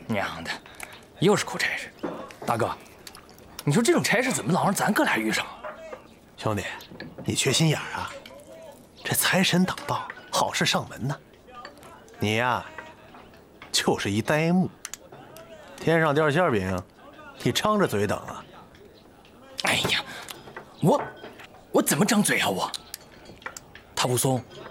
娘的，又是苦差事。大哥，你说这种差事怎么老让咱哥俩遇上？ 兄弟，你缺心眼儿啊！这财神挡道，好事上门呢。你呀，就是一呆木。天上掉馅饼，你张着嘴等啊？ 哎呀，我怎么张嘴啊我？他武松